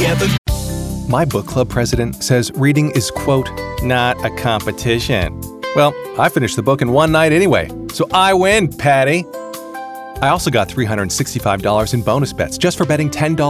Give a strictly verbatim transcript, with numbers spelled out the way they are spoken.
together. My book club president says reading is, quote, not a competition. Well, I finished the book in one night anyway, so I win, Patty. I also got three hundred sixty-five dollars in bonus bets just for betting ten dollars